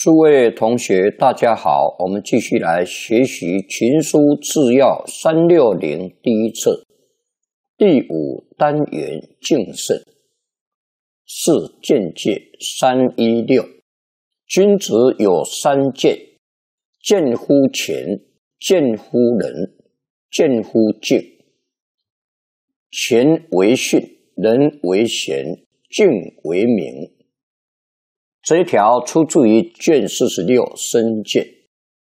诸位同学，大家好，我们继续来学习《群书治要360》第一册第5单元敬慎，是见解316。君子有三见：见乎前，见乎人，见乎敬。前为训，人为贤，敬为明。这一条出自于卷46身见。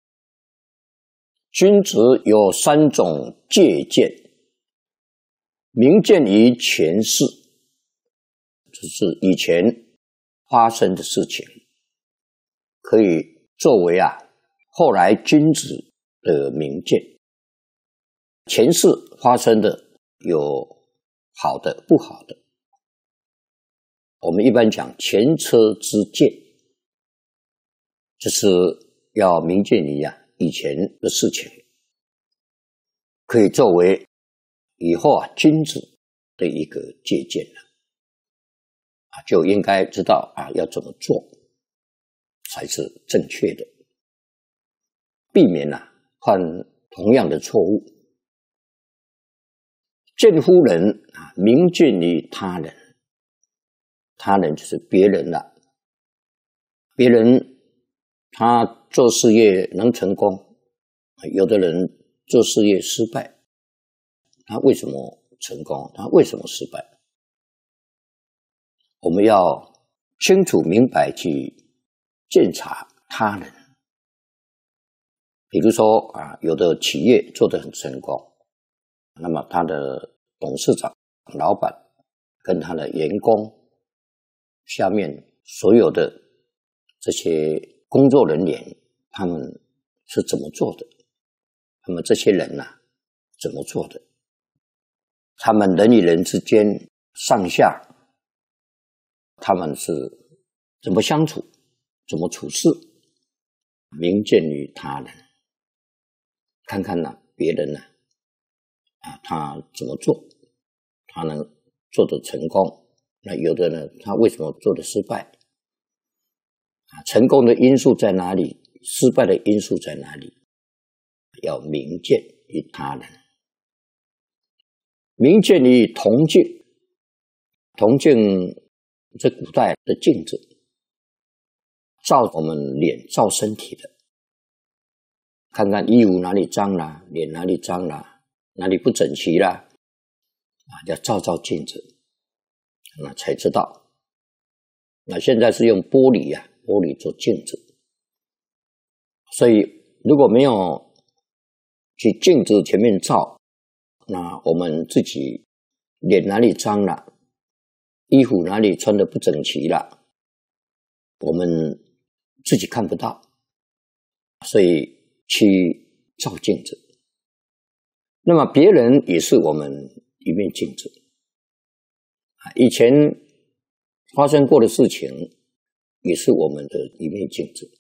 君子有3种戒见：明见于前事，这是以前发生的事情，可以作为后来君子的明见。前世发生的有好的不好的，我们一般讲前车之鉴，就是要明见于以前的事情，可以作为以后君子的一个借鉴了。就应该知道要怎么做才是正确的，避免犯同样的错误。见乎人，明见于他人。他人就是别人了，别人他做事业能成功，有的人做事业失败，他为什么成功？他为什么失败？我们要清楚明白去鉴察他人。比如说有的企业做得很成功，那么他的董事长、老板跟他的员工下面所有的这些工作人员，他们是怎么做的？那么这些人怎么做的？他们人与人之间上下，他们是怎么相处，怎么处事？明见于他人，看看别人他怎么做，他能做得成功。那有的呢，他为什么做得失败？成功的因素在哪里？失败的因素在哪里？要明见于他人。明见于铜镜。铜镜这古代的镜子，照我们脸，照身体的，看看衣服哪里脏啦，脸哪里脏啦，哪里不整齐啦，要照照镜子，那才知道。那现在是用玻璃做镜子，所以如果没有去镜子前面照，那我们自己脸哪里脏了，衣服哪里穿得不整齐了，我们自己看不到，所以去照镜子。那么别人也是我们一面镜子，以前发生过的事情也是我们的一面镜子。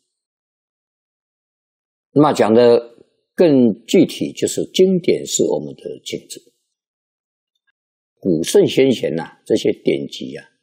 那么讲的更具体，就是经典是我们的镜子。古圣先贤这些典籍